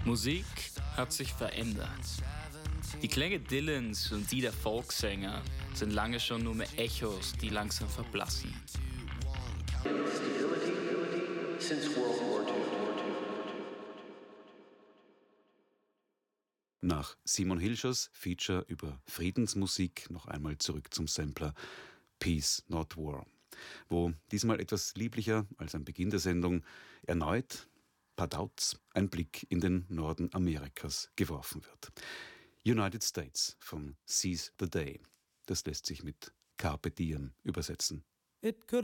Musik hat sich verändert. Die Klänge Dylans und die der Folksänger sind lange schon nur mehr Echos, die langsam verblassen. Nach Simon Hilschers Feature über Friedensmusik noch einmal zurück zum Sampler Peace Not War, wo diesmal etwas lieblicher als am Beginn der Sendung erneut Padauts ein Blick in den Norden Amerikas geworfen wird. United States von Seize the Day. Das lässt sich mit Carpe Diem übersetzen.